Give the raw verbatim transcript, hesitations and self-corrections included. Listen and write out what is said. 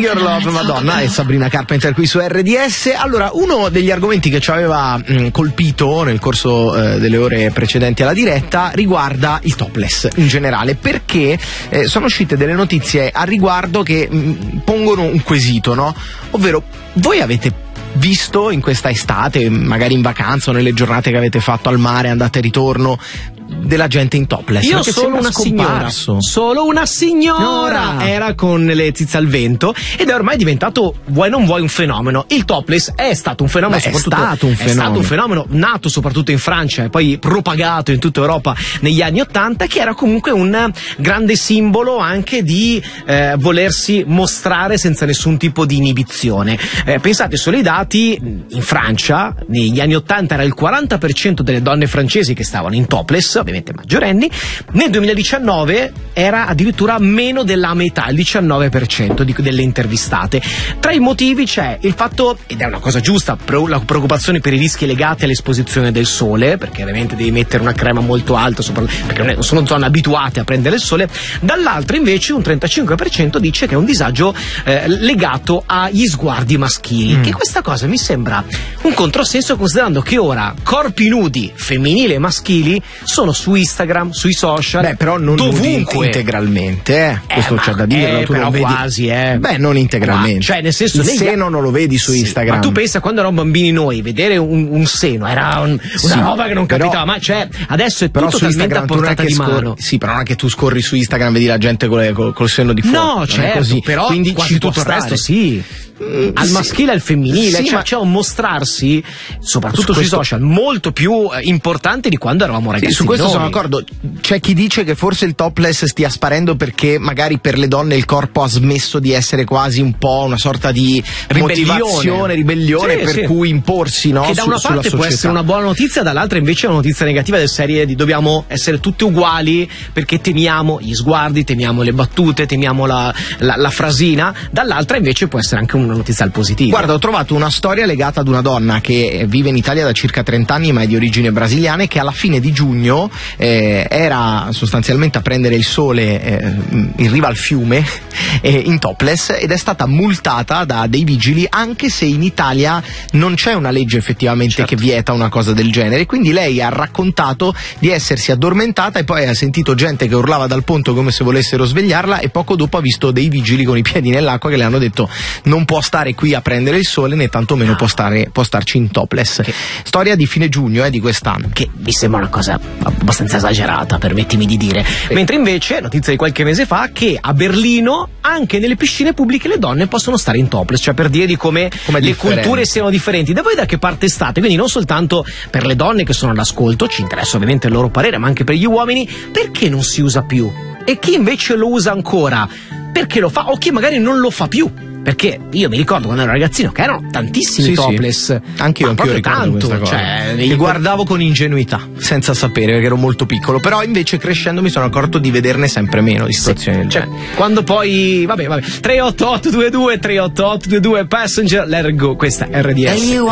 Your Love, Madonna, e Sabrina Carpenter qui su R D S. Allora, uno degli argomenti che ci aveva mh, colpito nel corso eh, delle ore precedenti alla diretta riguarda il topless in generale, perché eh, sono uscite delle notizie a riguardo che mh, pongono un quesito, no? Ovvero, voi avete visto in questa estate, magari in vacanza o nelle giornate che avete fatto al mare, andate e ritorno, della gente in topless? Io sono una signora, solo una signora era con le tizze al vento, ed è ormai diventato, vuoi non vuoi, un fenomeno. Il topless è stato un fenomeno. Beh, soprattutto, è stato un fenomeno. È stato un fenomeno nato soprattutto in Francia e poi propagato in tutta Europa negli anni Ottanta, che era comunque un grande simbolo anche di eh, volersi mostrare senza nessun tipo di inibizione. Eh, pensate solo ai dati: in Francia negli anni Ottanta era il quaranta per cento delle donne francesi che stavano in topless, ovviamente maggiorenni. Nel duemiladiciannove era addirittura meno della metà, il diciannove per cento di, delle intervistate. Tra i motivi c'è il fatto, ed è una cosa giusta, la preoccupazione per i rischi legati all'esposizione del sole, perché ovviamente devi mettere una crema molto alta sopra, perché non, è, non sono zone abituate a prendere il sole. Dall'altro invece un trentacinque per cento dice che è un disagio eh, legato agli sguardi maschili, mm. che questa cosa mi sembra un controsenso, considerando che ora corpi nudi femminili e maschili sono su Instagram, sui social. Beh, però non dovunque, integralmente, eh. eh questo c'è da dirlo. Eh, tu però non vedi... quasi, eh. Beh, non integralmente. Ma, cioè, nel senso, il negli... seno non lo vedi su sì, Instagram. Ma tu pensa, quando eravamo bambini noi, vedere un, un seno era un, una sì, roba che non però, capitava. Ma cioè, adesso è però tutto talmente a portata di scorri, mano. Sì, però non è che tu scorri su Instagram e vedi la gente col, col, col seno di fuori. No, certo, così. però quindi quasi tutto il resto sì. Mm, al sì. maschile e al femminile, sì, cioè ma... c'è un mostrarsi, soprattutto su sui questo... social, molto più eh, importante di quando eravamo ragazzi. Sì, su questo noi. sono d'accordo. C'è chi dice che forse il topless stia sparendo perché magari per le donne il corpo ha smesso di essere quasi un po' una sorta di ribellione. motivazione, ribellione, sì, per sì. cui imporsi, no? Che da una su, parte può essere una buona notizia, dall'altra invece è una notizia negativa del serie di dobbiamo essere tutti uguali perché temiamo gli sguardi, temiamo le battute, temiamo la, la, la frasina. Dall'altra invece può essere anche una notizia al positivo. Guarda, ho trovato una storia legata ad una donna che vive in Italia da circa trenta anni ma è di origine brasiliana, e che alla fine di giugno eh, era sostanzialmente a prendere il sole eh, in riva al fiume eh, in topless, ed è stata multata da dei vigili, anche se in Italia non c'è una legge effettivamente certo. che vieta una cosa del genere. Quindi lei ha raccontato di essersi addormentata e poi ha sentito gente che urlava dal ponte come se volessero svegliarla, e poco dopo ha visto dei vigili con i piedi nell'acqua che le hanno detto non può stare qui a prendere il sole né tantomeno no. può, stare, può starci in topless. Che... storia di fine giugno eh, di quest'anno, che mi sembra una cosa abbastanza esagerata, permettimi di dire. Sì. Mentre invece, notizia di qualche mese fa, che a Berlino anche nelle piscine pubbliche le donne possono stare in topless, cioè per dire di come, come le differente. culture siano differenti. Da voi da che parte state? Quindi non soltanto per le donne che sono all'ascolto, ci interessa ovviamente il loro parere, ma anche per gli uomini. Perché non si usa più? E chi invece lo usa ancora, perché lo fa? O chi magari non lo fa più? Perché io mi ricordo quando ero ragazzino che erano tantissimi sì, topless, sì. anche io, anche io ricordo tanto, questa cosa. Cioè, che guardavo con ingenuità, senza sapere, perché ero molto piccolo. Però invece crescendo mi sono accorto di vederne sempre meno di situazioni. Sì, cioè, quando poi vabbè vabbè tre otto otto due due tre otto otto due due Passenger, let it go, questa è R D S.